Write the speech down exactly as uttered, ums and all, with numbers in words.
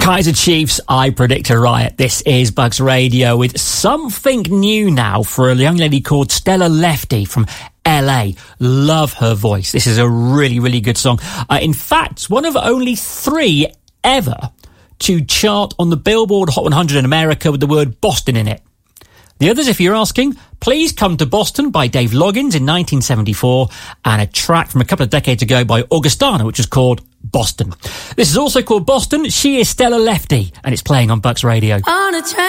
Kaiser Chiefs, I Predict a Riot. This is Bucks Radio with something new now for a young lady called Stella Lefty from L A. Love her voice. This is a really, really good song. Uh, in fact, one of only three ever to chart on the Billboard Hot one hundred in America with the word Boston in it. The others, if you're asking, Please Come to Boston by Dave Loggins in nineteen seventy-four, and a track from a couple of decades ago by Augustana, which was called Boston. This is also called Boston. She is Stella Lefty, and it's playing on Bucks Radio. On a